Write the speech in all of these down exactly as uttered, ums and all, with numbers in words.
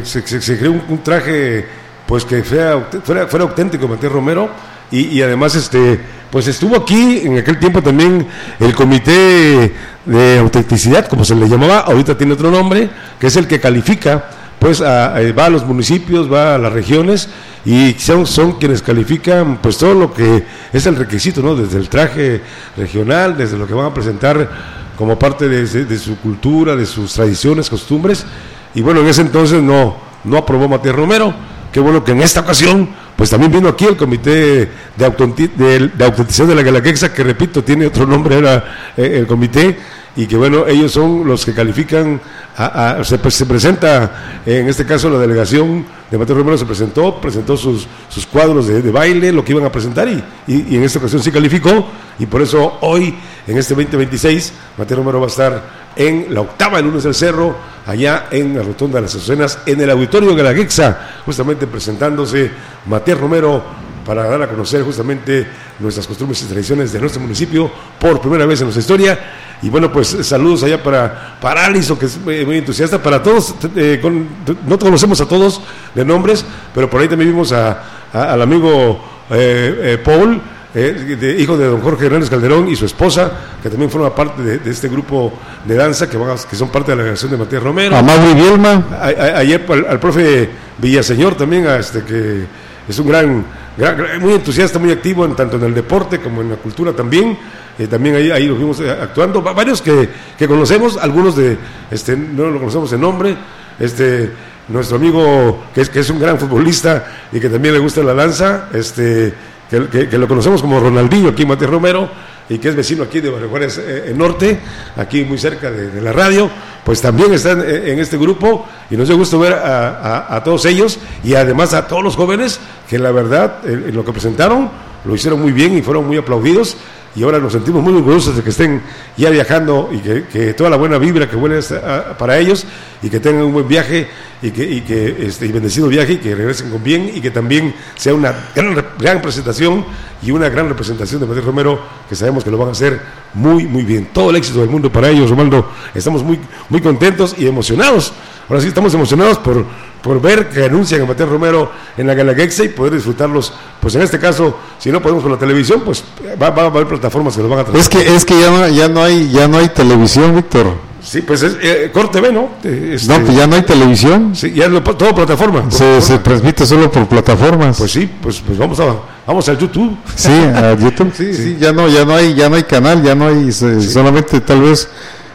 se, se, se creó un, un traje pues que fuera, fuera, fuera auténtico, Matías Romero, y, y además este pues estuvo aquí en aquel tiempo también el comité de autenticidad, como se le llamaba, ahorita tiene otro nombre, que es el que califica, pues a, a, va a los municipios, va a las regiones, y son, son quienes califican pues todo lo que es el requisito, ¿no? Desde el traje regional, desde lo que van a presentar como parte de, de, de su cultura, de sus tradiciones, costumbres, y bueno, en ese entonces no, no aprobó Matías Romero. Qué bueno que en esta ocasión pues también vino aquí el comité de, autonti- de, de autenticidad de la Guelaguetza, que repito, tiene otro nombre, era eh, el comité, y que bueno, ellos son los que califican, a, a, se, pues, se presenta, en este caso la delegación de Matías Romero se presentó, presentó sus, sus cuadros de, de baile, lo que iban a presentar, y, y, y en esta ocasión sí calificó, y por eso hoy, en este veinte veintiséis, Matías Romero va a estar en la octava de Lunes del Cerro, allá en la Rotonda de las Azucenas, en el Auditorio Guelaguetza, justamente presentándose Matías Romero para dar a conocer justamente nuestras costumbres y tradiciones de nuestro municipio por primera vez en nuestra historia. Y bueno, pues saludos allá para, para Alison, que es muy, muy entusiasta, para todos, eh, con, no conocemos a todos de nombres, pero por ahí también vimos a, a, al amigo eh, eh, Paul, Eh, de, hijo de don Jorge Hernández Calderón, y su esposa, que también forma parte de, de este grupo de danza, que, van a, que son parte de la delegación de Matías Romero. A Mauri Bielma. A, a, ayer al, al profe Villaseñor también, a este, que es un gran, gran, muy entusiasta, muy activo en, tanto en el deporte como en la cultura también. Eh, también ahí, ahí los vimos actuando, varios que, que conocemos, algunos de este no lo conocemos de nombre, este nuestro amigo que es, que es un gran futbolista y que también le gusta la danza, este Que, que, que lo conocemos como Ronaldinho aquí en Matías Romero, y que es vecino aquí de Barrio Juárez eh, Norte, aquí muy cerca de, de la radio, pues también están en, en este grupo, y nos dio gusto ver a, a, a todos ellos, y además a todos los jóvenes, que la verdad, en, en lo que presentaron, lo hicieron muy bien y fueron muy aplaudidos, y ahora nos sentimos muy orgullosos de que estén ya viajando, y que, que toda la buena vibra que huele para ellos, y que tengan un buen viaje, y que, y que este, y bendecido viaje, y que regresen con bien, y que también sea una gran, gran presentación, y una gran representación de Matías Romero, que sabemos que lo van a hacer muy, muy bien. Todo el éxito del mundo para ellos, Romaldo. Estamos muy, muy contentos y emocionados. Ahora sí estamos emocionados por, por ver que anuncian a Matías Romero en la Guelaguetza y poder disfrutarlos. Pues en este caso, si no podemos por la televisión, pues va, va a haber plataformas que lo van a tratar. Es que es que ya no, ya no hay ya no hay televisión, Víctor. Sí, pues es eh, Corte B, ¿no? Este, no, pues ya no hay televisión. Sí, ya es lo, todo plataforma. Se, plataforma. se transmite solo por plataformas. Pues sí, pues, pues vamos a vamos al YouTube. Sí, a YouTube. Sí, sí, sí, ya no ya no hay ya no hay canal, ya no hay se, sí. solamente tal vez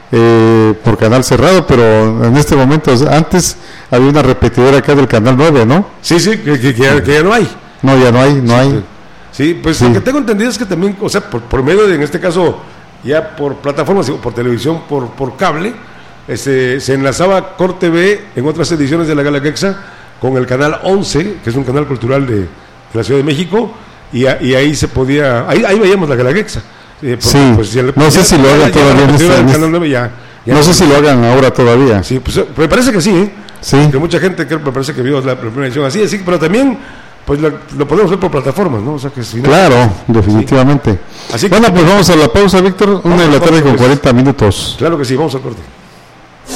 eh, por canal cerrado, pero en este momento, antes había una repetidora acá del canal nueve, ¿no? Sí, sí, que, que, que, ya, que ya no hay. No, ya no hay, no sí, hay. Sí, pues sí. Lo que tengo entendido es que también, o sea, por, por medio de, en este caso, ya por plataformas, por televisión, por, por cable, este, se enlazaba Corte B en otras ediciones de la Guelaguetza con el canal once, que es un canal cultural de, de la Ciudad de México, y, a, y ahí se podía, ahí, ahí veíamos la Guelaguetza. Eh, sí, pues, si el, no sé si lo hagan todavía en este, en este, nueve, ya, ya no sé si lo hagan ahora todavía. Sí, pues me parece que sí, ¿eh? Sí. Que mucha gente que me parece que vio la primera edición así, así, pero también pues lo, lo podemos ver por plataformas, ¿no? O sea que si no, claro, definitivamente. Sí. Así que, bueno, pues vamos a la pausa, Víctor, una de la tarde con cuarenta minutos. Claro que sí, vamos al corte.